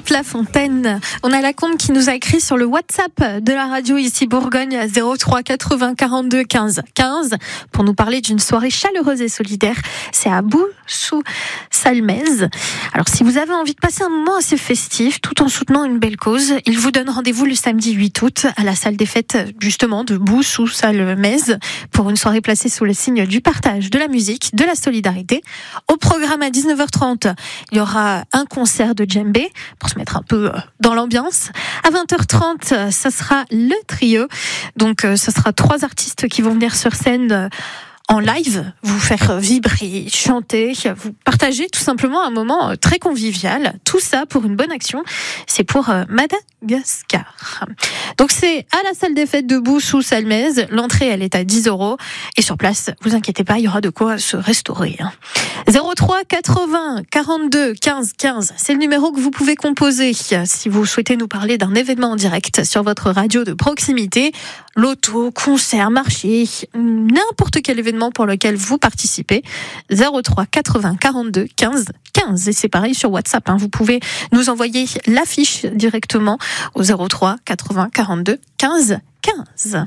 Mantes-la-Fontaine. On a la Combe qui nous a écrit sur le WhatsApp de la radio ici Bourgogne 03 80 42 15 15 pour nous parler d'une soirée chaleureuse et solidaire. C'est à Bou-sous-Salmez. Alors si vous avez envie de passer un moment assez festif tout en soutenant une belle cause, il vous donne rendez-vous le samedi 8 août à la salle des fêtes justement de Bou-sous-Salmez pour une soirée placée sous le signe du partage, de la musique, de la solidarité. Au programme à 19h30, il y aura un concert de djembé pour se mettre un peu dans l'ambiance. À 20h30, ça sera le trio. Donc, ça sera 3 artistes qui vont venir sur scène en live, vous faire vibrer, chanter, vous partager tout simplement un moment très convivial. Tout ça pour une bonne action. C'est pour Madagascar. Donc c'est à la salle des fêtes de Bou-sous-Salmez. L'entrée, elle est à 10 €. Et sur place, vous inquiétez pas, il y aura de quoi se restaurer. 03 80 42 15 15. C'est le numéro que vous pouvez composer si vous souhaitez nous parler d'un événement en direct sur votre radio de proximité. Loto, concert, marché, n'importe quel événement pour lequel vous participez. 03 80 42 15 15. Et c'est pareil sur WhatsApp. Vous pouvez nous envoyer l'affiche directement au 03 80 42 15 15.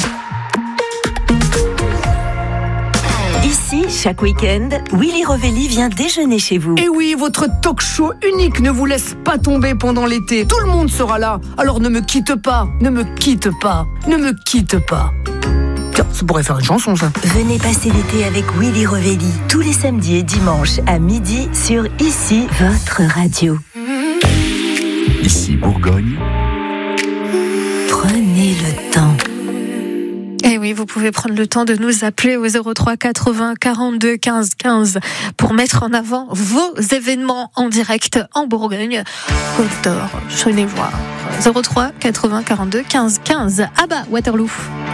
Ici, chaque week-end, Willy Rovelli vient déjeuner chez vous. Et oui, votre talk show unique ne vous laisse pas tomber pendant l'été. Tout le monde sera là. Alors ne me quitte pas, ne me quitte pas, ne me quitte pas. Tiens, ça pourrait faire une chanson, ça. Venez passer l'été avec Willy Rovelli, tous les samedis et dimanches à midi sur Ici, votre radio. Ici Bourgogne. Prenez le temps. Et oui, vous pouvez prendre le temps de nous appeler au 03 80 42 15 15 pour mettre en avant vos événements en direct en Bourgogne. Côte d'Or, venez voir. 03 80 42 15 15. Ah bah, Waterloo.